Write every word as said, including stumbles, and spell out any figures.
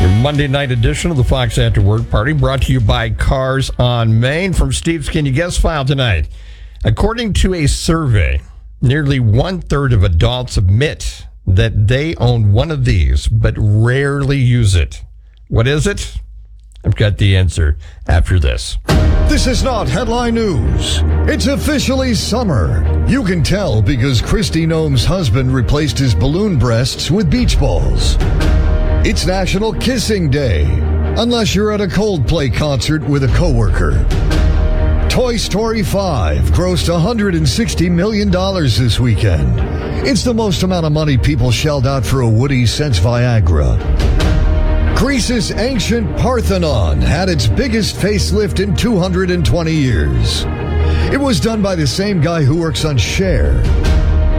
Monday night edition of the Fox After Work Party brought to you by Cars on Main. From Steve's Can You Guess file tonight. According to a survey, nearly one-third of adults admit that they own one of these, but rarely use it. What is it? I've got the answer after this. This is not headline news. It's officially summer. You can tell because Kristi Noem's husband replaced his balloon breasts with beach balls. It's National Kissing Day, unless you're at a Coldplay concert with a coworker. Toy Story five grossed one hundred sixty million dollars this weekend. It's the most amount of money people shelled out for a Woody since Viagra. Greece's ancient Parthenon had its biggest facelift in two hundred twenty years. It was done by the same guy who works on Cher.